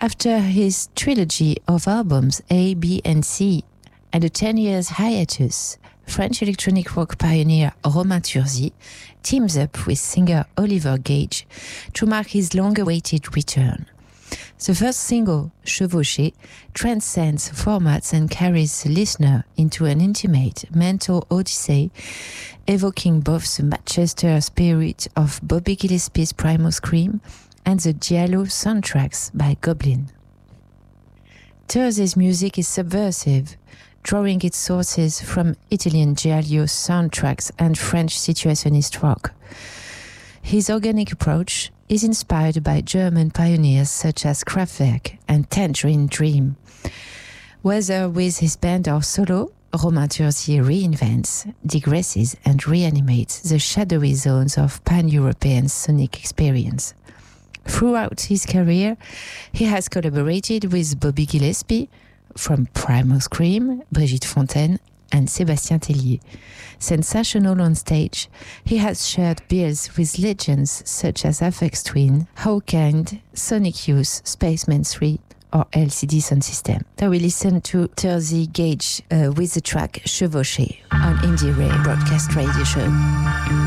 After his trilogy of albums A, B, and C, and a 10 years hiatus, French electronic rock pioneer Romain Turzi teams up with singer Oliver Gage to mark his long-awaited return. The first single, Chevauché, transcends formats and carries the listener into an intimate mental odyssey, evoking both the Manchester spirit of Bobby Gillespie's Primal Scream and the Giallo soundtracks by Goblin. Turzi's music is subversive, drawing its sources from Italian Giallo soundtracks and French situationist rock. His organic approach is inspired by German pioneers such as Kraftwerk and Tangerine Dream. Whether with his band or solo, Romain Turzi reinvents, digresses, and reanimates the shadowy zones of pan-European sonic experience. Throughout his career, he has collaborated with Bobby Gillespie, from Primal Scream, Brigitte Fontaine, and Sébastien Tellier. Sensational on stage, he has shared bills with legends such as Aphex Twin, Hawkwind, Sonic Youth, Spaceman 3, or LCD Sound System. So we listen to Turzi Gage with the track Chevauché on Indie Ray Broadcast Radio Show.